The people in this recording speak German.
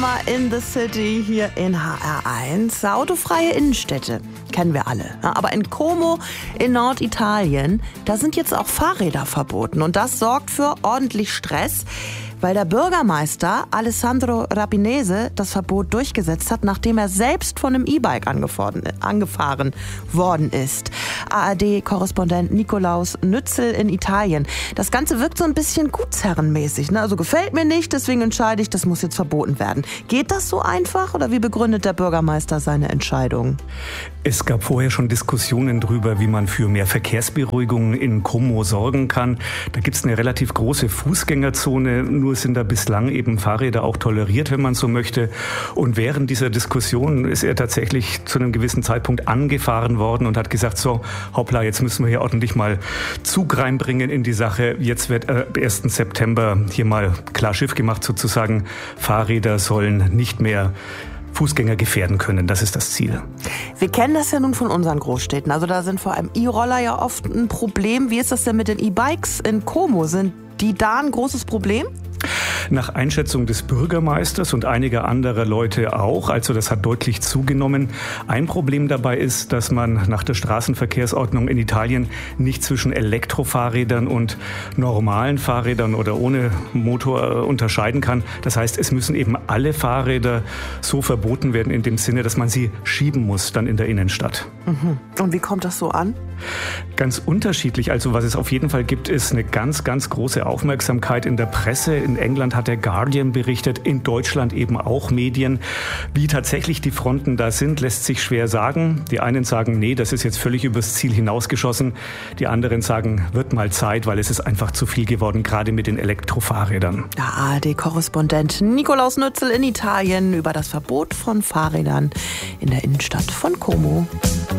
Summer in the City hier in HR1. Autofreie Innenstädte kennen wir alle. Aber in Como in Norditalien, da sind jetzt auch Fahrräder verboten. Und das sorgt für ordentlich Stress, weil der Bürgermeister Alessandro Rapinese das Verbot durchgesetzt hat, nachdem er selbst von einem E-Bike angefahren worden ist. ARD-Korrespondent Nikolaus Nützel in Italien. Das Ganze wirkt so ein bisschen gutsherrenmäßig, ne? Also gefällt mir nicht, deswegen entscheide ich, das muss jetzt verboten werden. Geht das so einfach oder wie begründet der Bürgermeister seine Entscheidung? Es gab vorher schon Diskussionen darüber, wie man für mehr Verkehrsberuhigung in Como sorgen kann. Da gibt es eine relativ große Fußgängerzone, nur sind da bislang eben Fahrräder auch toleriert, wenn man so möchte. Und während dieser Diskussion ist er tatsächlich zu einem gewissen Zeitpunkt angefahren worden und hat gesagt, so, hoppla, jetzt müssen wir hier ordentlich mal Zug reinbringen in die Sache. Jetzt wird am 1. September hier mal klar Schiff gemacht sozusagen. Fahrräder sollen nicht mehr Fußgänger gefährden können. Das ist das Ziel. Wir kennen das ja nun von unseren Großstädten. Also da sind vor allem E-Roller ja oft ein Problem. Wie ist das denn mit den E-Bikes in Como? Sind die da ein großes Problem? Nach Einschätzung des Bürgermeisters und einiger anderer Leute auch, also das hat deutlich zugenommen. Ein Problem dabei ist, dass man nach der Straßenverkehrsordnung in Italien nicht zwischen Elektrofahrrädern und normalen Fahrrädern oder ohne Motor unterscheiden kann. Das heißt, es müssen eben alle Fahrräder so verboten werden in dem Sinne, dass man sie schieben muss dann in der Innenstadt. Und wie kommt das so an? Ganz unterschiedlich. Also was es auf jeden Fall gibt, ist eine ganz, ganz große Aufmerksamkeit in der Presse. In England hat der Guardian berichtet, in Deutschland eben auch Medien. Wie tatsächlich die Fronten da sind, lässt sich schwer sagen. Die einen sagen, nee, das ist jetzt völlig übers Ziel hinausgeschossen. Die anderen sagen, wird mal Zeit, weil es ist einfach zu viel geworden, gerade mit den Elektrofahrrädern. Der ARD-Korrespondent Nikolaus Nützel in Italien über das Verbot von Fahrrädern in der Innenstadt von Como.